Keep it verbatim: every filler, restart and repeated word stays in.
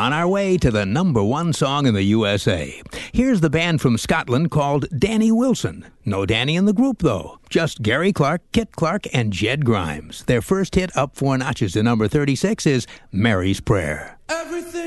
on our way to the number one song in the U S A. Here's the band from Scotland called Danny Wilson. No Danny in the group, though. Just Gary Clark, Kit Clark, and Jed Grimes. Their first hit up four notches to number thirty-six is Mary's Prayer. Everything